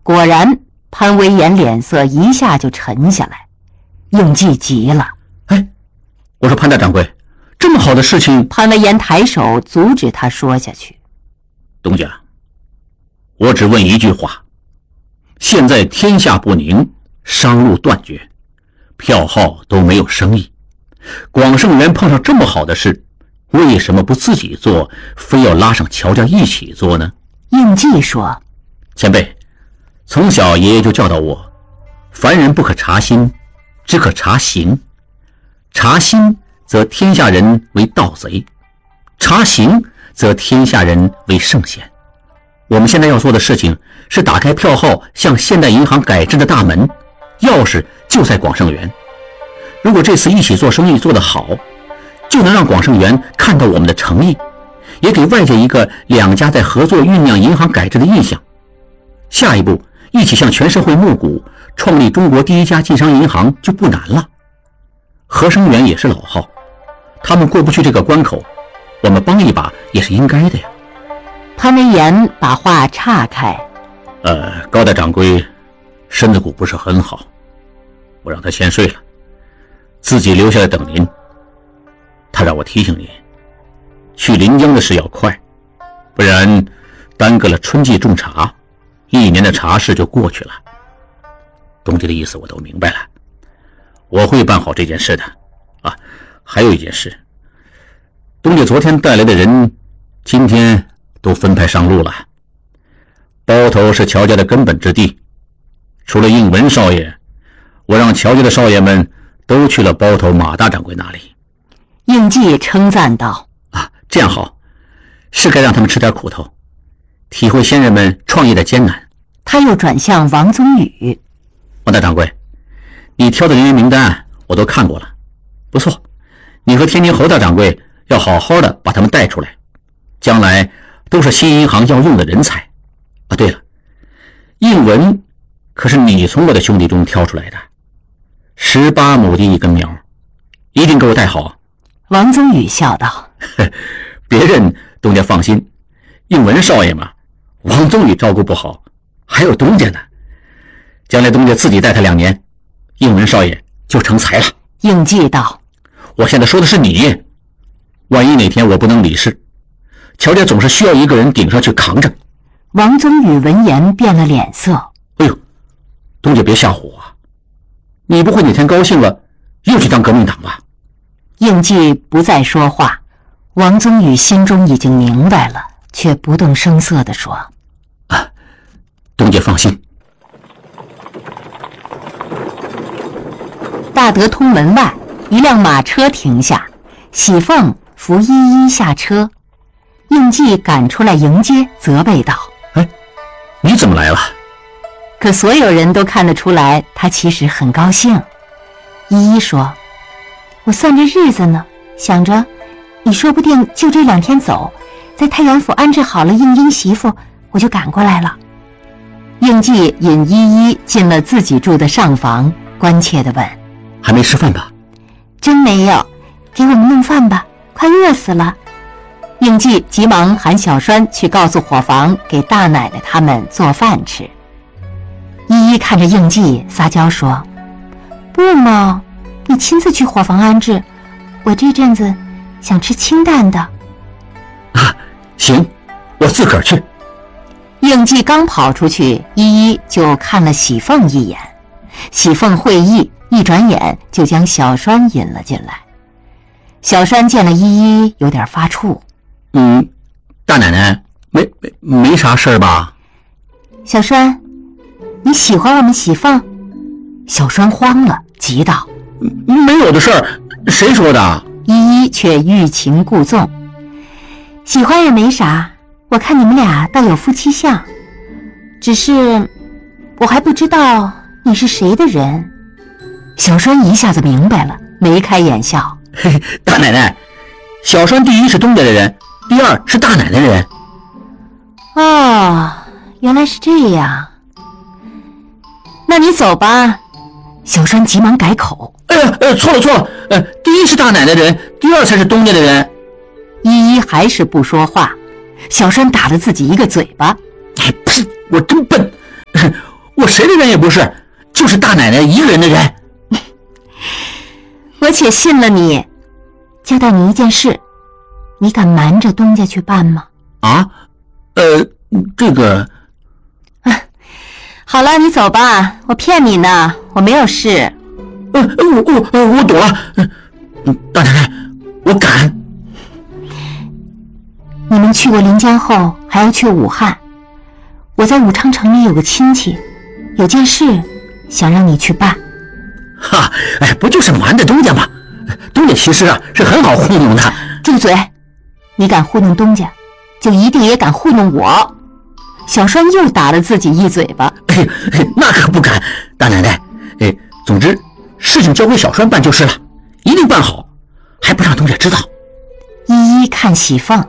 果然潘威严脸色一下就沉下来。应季急了， 我说潘大掌柜，这么好的事情。 潘威严抬手阻止他说下去。 东家，我只问一句话，现在天下不宁，商路断绝，票号都没有生意，广盛园碰上这么好的事，为什么不自己做，非要拉上乔家一起做呢？ 应季说， 前辈，从小爷爷就教导我，凡人不可察心，只可察行。察心则天下人为盗贼，察行则天下人为圣贤。我们现在要做的事情是打开票号向现代银行改制的大门，钥匙就在广盛园。如果这次一起做生意做得好，就能让广盛园看到我们的诚意，也给外界一个两家在合作酝酿银行改制的印象。下一步一起向全社会募股，创立中国第一家晋商银行就不难了。和生园也是老号，他们过不去这个关口，我们帮一把也是应该的呀。 潘威严把话岔开， 高大掌柜身子骨不是很好，我让他先睡了，自己留下来等您。他让我提醒您，去临江的事要快，不然耽搁了春季种茶，1年的茶事就过去了。东家的意思我都明白了，我会办好这件事的。还有一件事，东家昨天带来的人今天都分派上路了。包头是乔家的根本之地，除了应文少爷，我让乔家的少爷们都去了包头马大掌柜那里。 应季称赞道， 这样好，是该让他们吃点苦头，体会先人们创业的艰难。 他又转向王宗宇， 王大掌柜，你挑的人员名单我都看过了，不错，你和天津侯大掌柜要好好的把他们带出来，将来都是新银行要用的人才。对了，应文可是你从我的兄弟中挑出来的，18亩地一根苗，一定给我带好。 王宗宇笑道， 别人东家放心，应文少爷嘛，王宗宇照顾不好，还有东家呢，将来东家自己带他2年，应文少爷就成才了。 应季道， 我现在说的是你，万一哪天我不能理事，乔家总是需要一个人顶上去扛着。 王宗宇闻言变了脸色， 东家别吓唬我，你不会哪天高兴了又去当革命党吧？ 应季不再说话，王宗宇心中已经明白了，却不动声色地说， 东家放心。 大德通门外，一辆马车停下，喜凤扶依依下车。应季赶出来迎接，责备道， 你怎么来了？ 可所有人都看得出来，他其实很高兴。依依说，我算着日子呢，想着你说不定就这2天走，在太原府安置好了应英媳妇，我就赶过来了。应季引依依进了自己住的上房，关切地问， 还没吃饭吧？ 真没有，给我们弄饭吧，快饿死了。应季急忙喊小栓去告诉伙房，给大奶奶他们做饭吃。依依看着应季撒娇说，不嘛，你亲自去伙房安置，我这阵子想吃清淡的。 行，我自个儿去。 应季刚跑出去，依依就看了喜凤一眼，喜凤会意，一转眼就将小栓引了进来。小栓见了依依有点发怵， 大奶奶没啥事儿吧？ 小栓，你喜欢我们喜凤？小栓慌了，急道， 没有的事儿，谁说的？ 依依却欲擒故纵，喜欢也没啥，我看你们俩倒有夫妻相，只是我还不知道你是谁的人。小栓一下子明白了，眉开眼笑， 大奶奶，小栓第一是东家的人，第二是大奶奶的人。 原来是这样，那你走吧。小栓急忙改口， 错了，第一是大奶奶的人，第二才是东家的人。 依依还是不说话，小栓打了自己一个嘴巴， 呸，我真笨， 谁的人也不是，就是大奶奶一个人的人。 我且信了你。交代你一件事，你敢瞒着东家去办吗？ 啊？这个…… 好了，你走吧，我骗你呢，我没有事。 我懂了。大奶奶，我敢。 你们去过临江后，还要去武汉。我在武昌城里有个亲戚，有件事想让你去办。 哈，不就是瞒着东家吗？东家其实是很好糊弄的。 住嘴！你敢糊弄东家，就一定也敢糊弄我。小栓又打了自己一嘴巴。 那可不敢，大奶奶。总之事情交给小栓办就是了，一定办好，还不让东家知道。 一一看喜凤。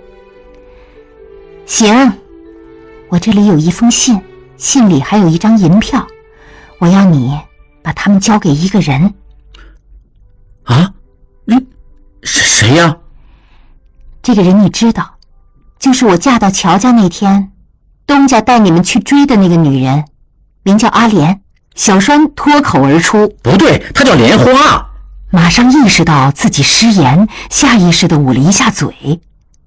行，我这里有一封信，信里还有一张银票，我要你把它们交给一个人。 啊？谁呀？ 这个人你知道，就是我嫁到乔家那天，东家带你们去追的那个女人，名叫阿莲。小栓脱口而出： 不对，她叫莲花。 马上意识到自己失言，下意识地捂了一下嘴。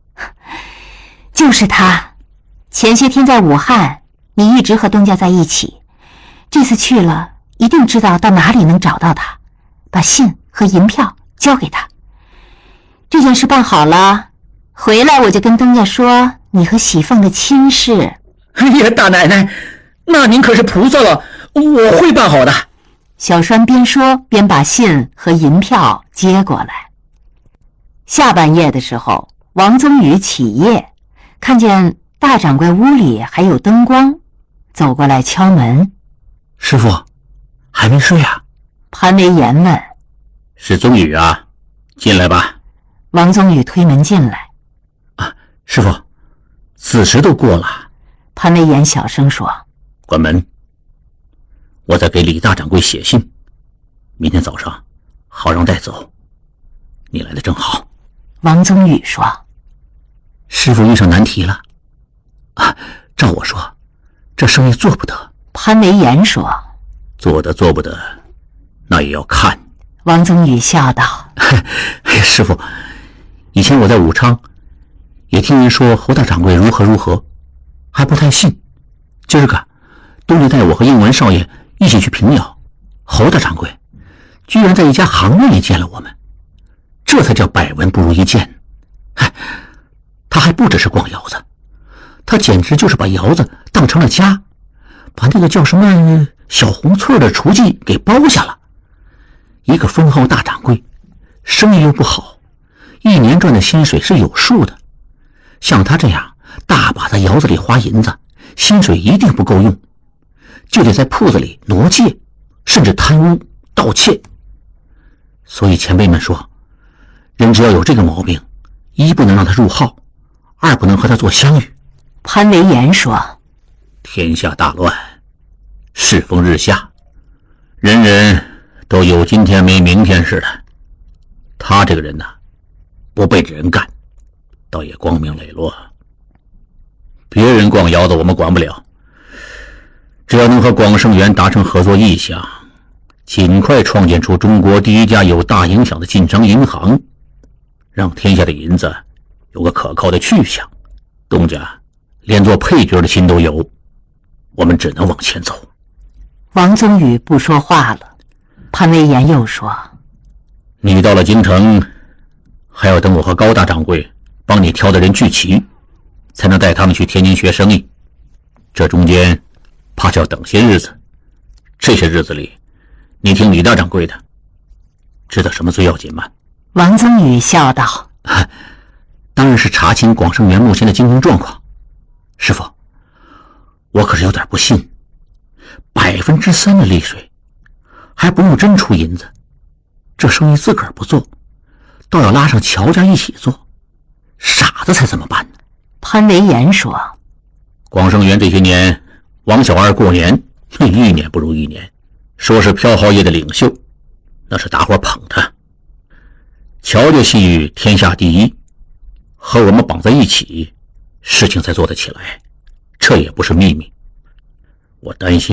就是她，前些天在武汉，你一直和东家在一起，这次去了，一定知道到哪里能找到她，把信和银票交给她。这件事办好了，回来我就跟东家说你和喜凤的亲事。 哎呀，大奶奶，那您可是菩萨了，我会办好的。 小栓边说边把信和银票接过来。下半夜的时候，王宗宇起夜，看见大掌柜屋里还有灯光，走过来敲门。 师傅，还没睡啊？ 潘维言问。 是宗宇啊，进来吧。 王宗宇推门进来。 师傅，子时都过了。 潘维言小声说。 关门，我在给李大掌柜写信，明天早上好让带走。你来的正好。 王宗宇说。 师傅遇上难题了。照我说，这生意做不得。 潘维言说。 做得做不得，那也要看。 王宗宇笑道。 师傅，以前我在武昌也听人说侯大掌柜如何如何，还不太信。今儿个东家带我和应文少爷一起去平遥，侯大掌柜居然在一家行院里见了我们，这才叫百闻不如一见。他还不只是逛窑子，他简直就是把窑子当成了家，把那个叫什么小红翠的厨妓给包下了。一个封号大掌柜，生意又不好，一年赚的薪水是有数的。像他这样大把在窑子里花银子，薪水一定不够用，就得在铺子里挪借，甚至贪污盗窃。所以前辈们说，人只要有这个毛病，一不能让他入号，二不能和他做相遇。 潘维言说。 天下大乱，世风日下，人人都有今天没明天似的。他这个人不背着人干，倒也光明磊落。别人逛窑子我们管不了，只要能和广盛元达成合作意向，尽快创建出中国第一家有大影响的晋商银行，让天下的银子有个可靠的去向，东家连做配角的心都有，我们只能往前走。 王宗宇不说话了。潘维言又说。 你到了京城，还要等我和高大掌柜帮你挑的人聚齐，才能带他们去天津学生意，这中间怕是要等些日子。这些日子里，你听李大掌柜的，知道什么最要紧吗？ 王宗宇笑道。 当然是查清广盛元目前的经营状况。师傅，我可是有点不信，3%的利水，还不用真出银子，这生意自个儿不做，倒要拉上乔家一起做，傻子才这么办呢。 潘维言说。 广盛元这些年王小二过年一年不如一年，说是票号业的领袖，那是大伙捧他。乔家信誉天下第一，和我们绑在一起，事情才做得起来，这也不是秘密。我担心